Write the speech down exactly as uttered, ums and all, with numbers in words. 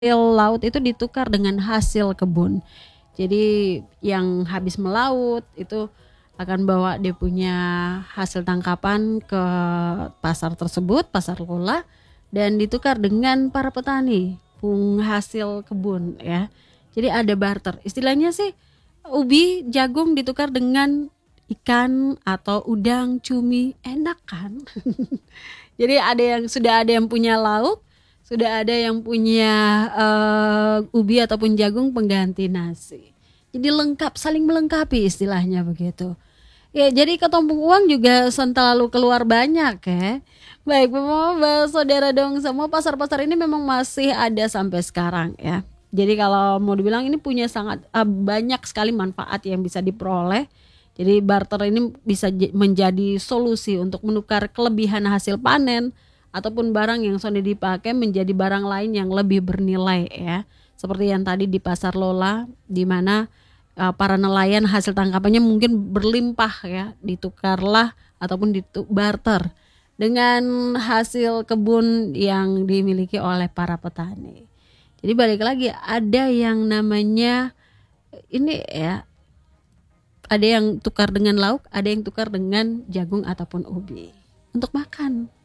hasil laut itu ditukar dengan hasil kebun. Jadi yang habis melaut itu akan bawa dia punya hasil tangkapan ke pasar tersebut, pasar lola, dan ditukar dengan para petani penghasil kebun ya. Jadi ada barter. Istilahnya sih ubi, jagung ditukar dengan ikan atau udang, cumi, enak kan? Jadi ada yang sudah ada yang punya lauk, sudah ada yang punya eh, ubi ataupun jagung pengganti nasi. Jadi lengkap, saling melengkapi istilahnya begitu. Ya, jadi ketumpuk uang juga selalu keluar banyak ya. Baik, Bapak Saudara dong, semua pasar-pasar ini memang masih ada sampai sekarang ya. Jadi kalau mau dibilang ini punya sangat uh, banyak sekali manfaat yang bisa diperoleh. Jadi barter ini bisa j- menjadi solusi untuk menukar kelebihan hasil panen ataupun barang yang sudah dipakai menjadi barang lain yang lebih bernilai ya. Seperti yang tadi di pasar Lola di mana uh, para nelayan hasil tangkapannya mungkin berlimpah ya, ditukarlah ataupun dibarter dengan hasil kebun yang dimiliki oleh para petani. Jadi balik lagi ada yang namanya ini ya, ada yang tukar dengan lauk, ada yang tukar dengan jagung ataupun ubi untuk makan.